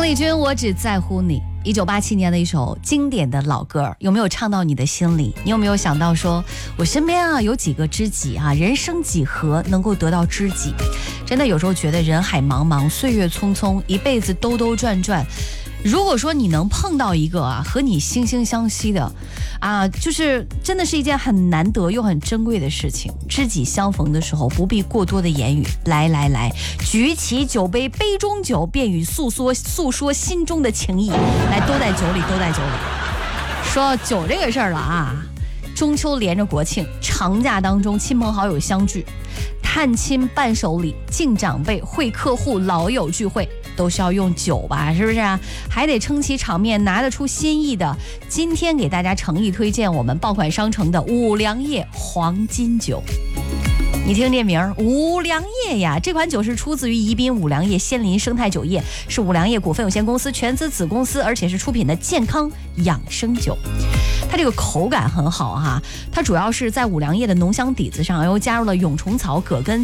丽君，我只在乎你。1987年的一首经典的老歌，有没有唱到你的心里？你有没有想到说，我身边啊有几个知己啊，人生几何能够得到知己？真的有时候觉得人海茫茫，岁月匆匆，一辈子兜兜转转。如果说你能碰到一个啊和你惺惺相惜的啊，就是真的是一件很难得又很珍贵的事情。知己相逢的时候，不必过多的言语，来，举起酒杯，杯中酒，便与诉说心中的情谊。来，都在酒里。说酒这个事儿了啊，中秋连着国庆，长假当中亲朋好友相聚，探亲伴手礼，敬长辈，会客户，老友聚会，都是要用酒吧，是不是啊？还得撑起场面，拿得出心意的。今天给大家诚意推荐我们爆款商城的五粮液黄金酒。你听这名儿，五粮液呀！这款酒是出自于宜宾五粮液仙林生态酒业，是五粮液股份有限公司全资子公司，而且是出品的健康养生酒。它这个口感很好哈，它主要是在五粮液的浓香底子上，又加入了蛹虫草、葛根、